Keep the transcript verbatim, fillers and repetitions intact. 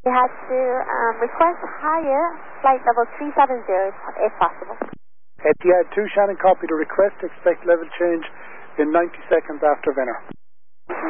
You have to um, request higher flight level three seven zero if possible. Etihad two, Shannon, copy the request. Expect level change in ninety seconds after Venner.